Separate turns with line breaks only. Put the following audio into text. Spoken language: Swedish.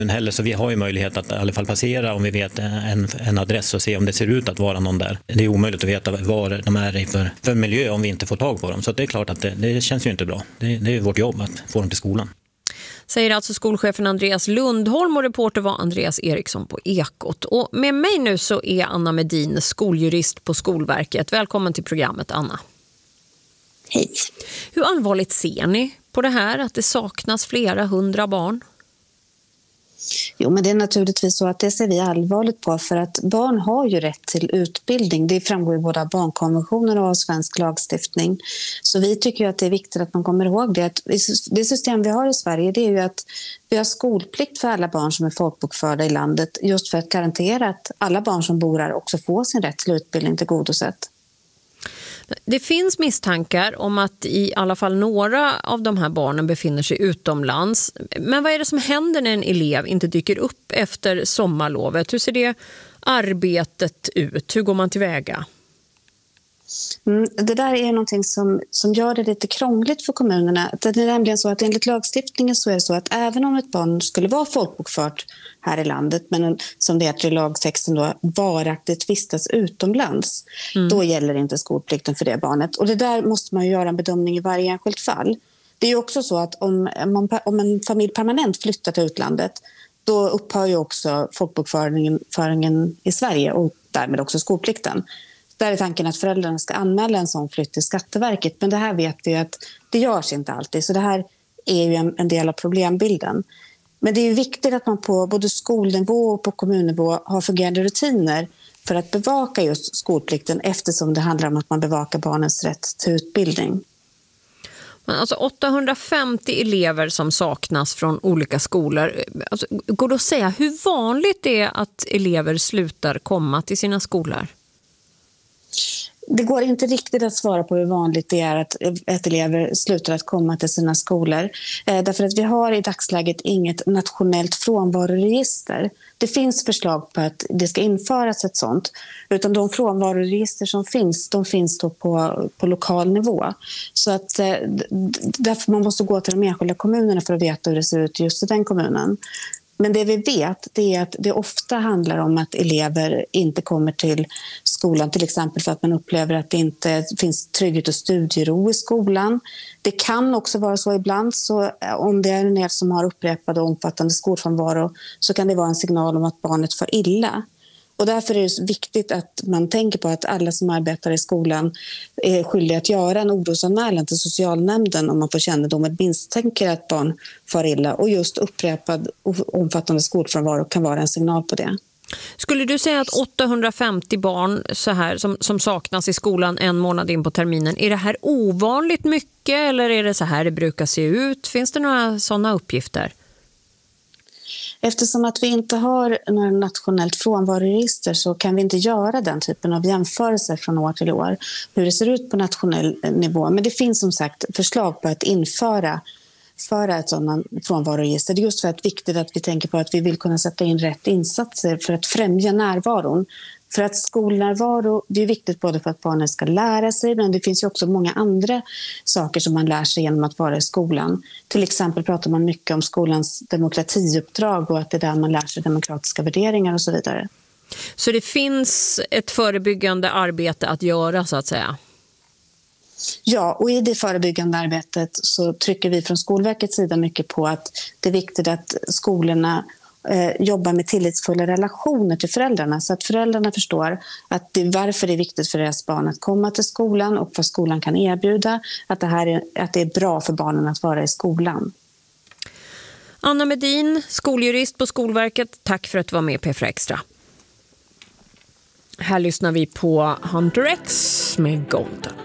Men heller så vi har ju möjlighet att i alla fall passera om vi vet en adress och se om det ser ut att vara någon där. Det är omöjligt att veta vad de är i för miljö om vi inte får tag på dem. Så det är klart att det känns ju inte bra. Det är ju vårt jobb att få dem till skolan.
Säger alltså skolchefen Andreas Lundholm, och reporter var Andreas Eriksson på Ekot. Och med mig nu så är Anna Medin, skoljurist på Skolverket. Välkommen till programmet, Anna.
Hej.
Hur allvarligt ser ni på det här, att det saknas flera hundra barn?
Jo, men det är naturligtvis så att det ser vi allvarligt på, för att barn har ju rätt till utbildning. Det framgår ju både av barnkonventionen och av svensk lagstiftning. Så vi tycker ju att det är viktigt att man kommer ihåg det. Att det system vi har i Sverige, det är ju att vi har skolplikt för alla barn som är folkbokförda i landet, just för att garantera att alla barn som bor här också får sin rätt till utbildning tillgodosett.
Det finns misstankar om att i alla fall några av de här barnen befinner sig utomlands. Men vad är det som händer när en elev inte dyker upp efter sommarlovet? Hur ser det arbetet ut? Hur går man tillväga?
Det där är någonting som gör det lite krångligt för kommunerna. Det är nämligen så att enligt lagstiftningen så är det så att även om ett barn skulle vara folkbokfört här i landet, men som det heter i lagtexten då, varaktigt vistas utomlands, då gäller inte skolplikten för det barnet. Och det där måste man ju göra en bedömning i varje enskilt fall. Det är ju också så att om en familj permanent flyttar till utlandet, då upphör ju också folkbokföringen i Sverige och därmed också skolplikten. Där är tanken att föräldrarna ska anmäla en sån flytt till Skatteverket. Men det här vet vi att det görs inte alltid. Så det här är ju en del av problembilden. Men det är ju viktigt att man på både skolnivå och på kommunnivå har fungerande rutiner för att bevaka just skolplikten, eftersom det handlar om att man bevakar barnens rätt till utbildning.
Men alltså 850 elever som saknas från olika skolor. Alltså, går det att säga hur vanligt det är att elever slutar komma till sina skolor?
Det går inte riktigt att svara på hur vanligt det är att elever slutar att komma till sina skolor. Därför att vi har i dagsläget inget nationellt frånvaroregister. Det finns förslag på att det ska införas ett sånt. Utan de frånvaroregister som finns, de finns då på lokal nivå. Så att därför man måste gå till de enskilda kommunerna för att veta hur det ser ut just i den kommunen. Men det vi vet, det är att det ofta handlar om att elever inte kommer till skolan, till exempel för att man upplever att det inte finns trygghet och studiero i skolan. Det kan också vara så ibland, så om det är en elev som har upprepad och omfattande skolfrånvaro, så kan det vara en signal om att barnet får illa. Och därför är det viktigt att man tänker på att alla som arbetar i skolan är skyldiga att göra en orosanmälan till socialnämnden om man får kännedom och misstänker att barn far illa. Och just upprepad och omfattande skolfrånvaro kan vara en signal på det.
Skulle du säga att 850 barn så här, som saknas i skolan en månad in på terminen, är det här ovanligt mycket eller är det så här det brukar se ut? Finns det några sådana uppgifter?
Eftersom att vi inte har något nationellt frånvaroregister så kan vi inte göra den typen av jämförelser från år till år, hur det ser ut på nationell nivå. Men det finns som sagt förslag på att införa ett sådant frånvaroregister. Det är just för att det är viktigt att vi tänker på att vi vill kunna sätta in rätt insatser för att främja närvaron. För att skolnärvaro, det är viktigt både för att barnen ska lära sig, men det finns ju också många andra saker som man lär sig genom att vara i skolan. Till exempel pratar man mycket om skolans demokratiuppdrag och att det är där man lär sig demokratiska värderingar och så vidare.
Så det finns ett förebyggande arbete att göra så att säga?
Ja, och i det förebyggande arbetet så trycker vi från Skolverkets sida mycket på att det är viktigt att skolorna jobbar med tillitsfulla relationer till föräldrarna, så att föräldrarna förstår att varför det är viktigt för deras barn att komma till skolan och vad skolan kan erbjuda, att det är bra för barnen att vara i skolan.
Anna Medin, skoljurist på Skolverket, tack för att du var med på P4 Extra. Här lyssnar vi på Hunter X med Golden.